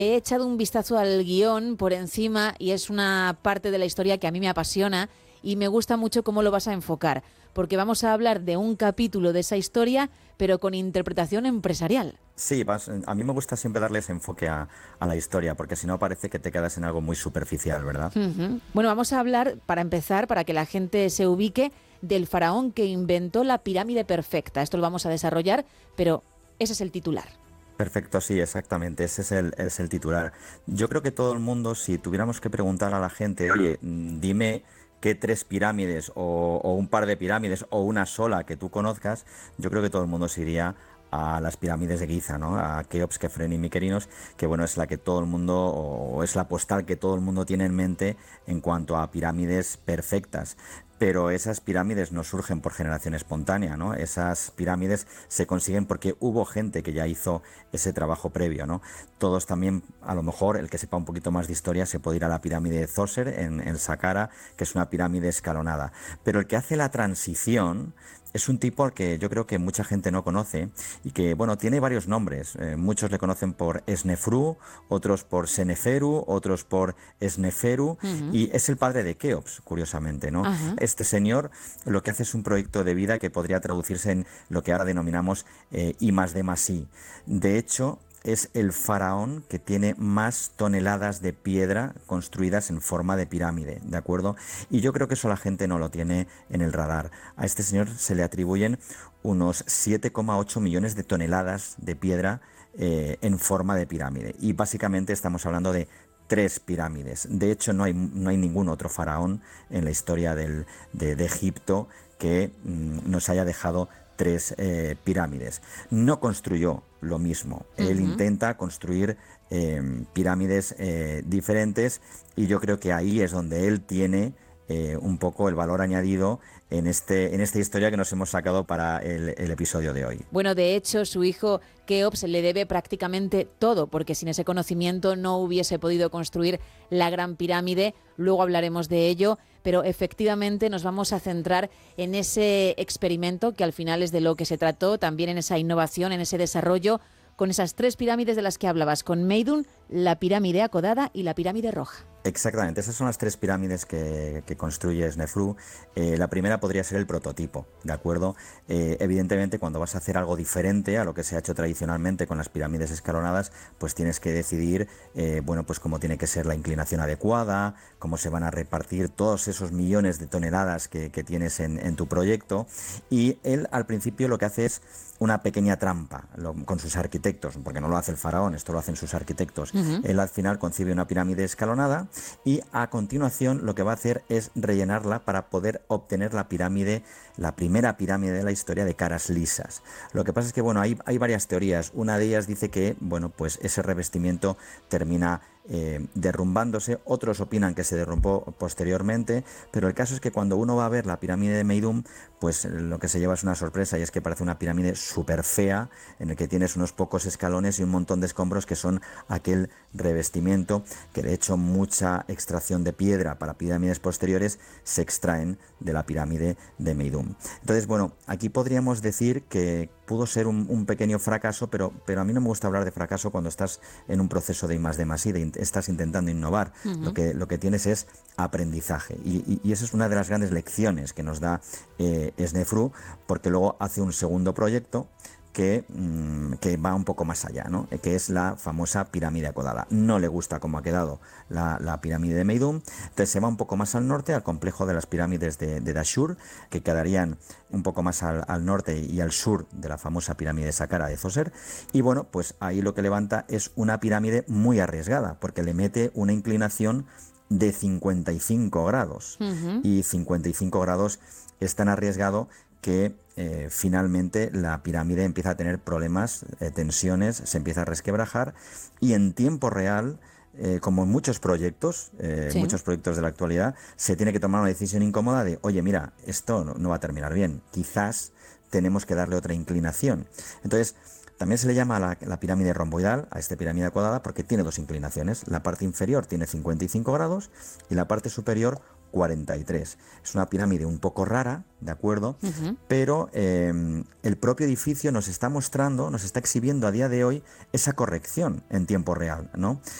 He echado un vistazo al guión por encima y es una parte de la historia que a mí me apasiona y me gusta mucho cómo lo vas a enfocar, porque vamos a hablar de un capítulo de esa historia, pero con interpretación empresarial. Sí, a mí me gusta siempre darle ese enfoque a la historia, porque si no parece que te quedas en algo muy superficial, ¿verdad? Bueno, vamos a hablar, para empezar, para que la gente se ubique, del faraón que inventó la pirámide perfecta. Esto lo vamos a desarrollar, pero ese es el titular. Perfecto, sí, exactamente, ese es el titular. Yo creo que todo el mundo, si tuviéramos que preguntar a la gente, oye, dime qué tres pirámides o un par de pirámides o una sola que tú conozcas, yo creo que todo el mundo se iría a las pirámides de Giza, ¿no? A Keops, Kefren y Mykerinos, que bueno, es la que todo el mundo, o es la postal que todo el mundo tiene en mente en cuanto a pirámides perfectas. Pero esas pirámides no surgen por generación espontánea, ¿no? Esas pirámides se consiguen porque hubo gente que ya hizo ese trabajo previo, ¿no? Todos también, a lo mejor, el que sepa un poquito más de historia, se puede ir a la pirámide de Zoser en Saqqara, que es una pirámide escalonada. Pero el que hace la transición es un tipo al que yo creo que mucha gente no conoce y que, bueno, tiene varios nombres. Muchos le conocen por Snefru, otros por Seneferu, otros por Sneferu, y es el padre de Keops, curiosamente, ¿no? Ajá. Este señor lo que hace es un proyecto de vida que podría traducirse en lo que ahora denominamos I más D más I. De hecho, es el faraón que tiene más toneladas de piedra construidas en forma de pirámide, ¿de acuerdo? Y yo creo que eso la gente no lo tiene en el radar. A este señor se le atribuyen unos 7,8 millones de toneladas de piedra en forma de pirámide. Y básicamente estamos hablando de tres pirámides. De hecho, no hay ningún otro faraón en la historia de Egipto que nos haya dejado tres pirámides. No construyó lo mismo. Él intenta construir pirámides diferentes y yo creo que ahí es donde él tiene un poco el valor añadido en esta historia que nos hemos sacado para el episodio de hoy. Bueno, de hecho, su hijo Keops le debe prácticamente todo, porque sin ese conocimiento no hubiese podido construir la Gran Pirámide. Luego hablaremos de ello, pero efectivamente nos vamos a centrar en ese experimento que al final es de lo que se trató, también en esa innovación, en ese desarrollo, con esas tres pirámides de las que hablabas, con Meidum, la pirámide acodada y la pirámide roja. Exactamente, esas son las tres pirámides que construye Snefru. La primera podría ser el prototipo, ¿de acuerdo? Evidentemente, cuando vas a hacer algo diferente a lo que se ha hecho tradicionalmente con las pirámides escalonadas, pues tienes que decidir, bueno, pues cómo tiene que ser la inclinación adecuada, cómo se van a repartir todos esos millones de toneladas que tienes en tu proyecto. Y él, al principio, lo que hace es una pequeña trampa con sus arquitectos, porque no lo hace el faraón, esto lo hacen sus arquitectos. Él al final concibe una pirámide escalonada y a continuación lo que va a hacer es rellenarla para poder obtener la primera pirámide de la historia de caras lisas. Lo que pasa es que, bueno, hay varias teorías. Una de ellas dice que, bueno, pues ese revestimiento termina derrumbándose, otros opinan que se derrumbó posteriormente, pero el caso es que cuando uno va a ver la pirámide de Meidum, pues lo que se lleva es una sorpresa, y es que parece una pirámide súper fea, en el que tienes unos pocos escalones y un montón de escombros que son aquel revestimiento, que de hecho mucha extracción de piedra para pirámides posteriores se extraen de la pirámide de Meidum. Entonces, bueno, aquí podríamos decir que pudo ser un pequeño fracaso, pero a mí no me gusta hablar de fracaso cuando estás en un proceso de I+D+I, estás intentando innovar. Lo que tienes es aprendizaje, y esa es una de las grandes lecciones que nos da Snefru, porque luego hace un segundo proyecto que va un poco más allá, ¿no? Que es la famosa pirámide acodada. No le gusta cómo ha quedado la pirámide de Meidum, entonces se va un poco más al norte, al complejo de las pirámides de Dashur, que quedarían un poco más al norte y al sur de la famosa pirámide de Saqqara de Zoser, y bueno, pues ahí lo que levanta es una pirámide muy arriesgada, porque le mete una inclinación de 55 grados, y 55 grados es tan arriesgado que finalmente la pirámide empieza a tener problemas, tensiones, se empieza a resquebrajar, y en tiempo real, como en muchos proyectos de la actualidad, se tiene que tomar una decisión incómoda de, oye, mira, esto no va a terminar bien, quizás tenemos que darle otra inclinación. Entonces, también se le llama la pirámide romboidal a esta pirámide acodada porque tiene dos inclinaciones. La parte inferior tiene 55 grados y la parte superior 43. Es una pirámide un poco rara, ¿de acuerdo? Pero el propio edificio nos está mostrando, nos está exhibiendo a día de hoy esa corrección en tiempo real, ¿no?